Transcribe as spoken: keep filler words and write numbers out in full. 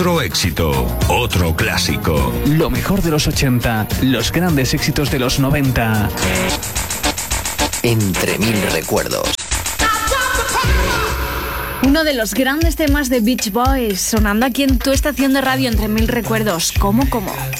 Otro éxito, otro clásico. Lo mejor de los ochenta, los grandes éxitos de los noventa. Entre mil recuerdos. Uno de los grandes temas de Beach Boys sonando aquí en tu estación de radio Entre Mil Recuerdos. ¿Cómo, cómo?